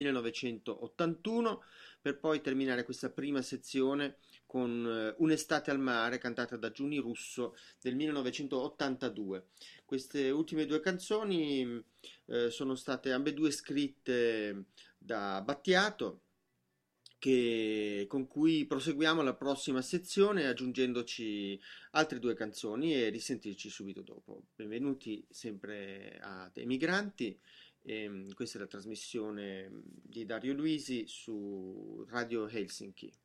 1981, per poi terminare questa prima sezione con Un'estate al mare, cantata da Giuni Russo del 1982. Queste ultime due canzoni sono state ambedue scritte da Battiato, con cui proseguiamo la prossima sezione aggiungendoci altre due canzoni e risentirci subito dopo. Benvenuti sempre a Dei Migranti. Questa è la trasmissione di Dario Luisi su Radio Helsinki.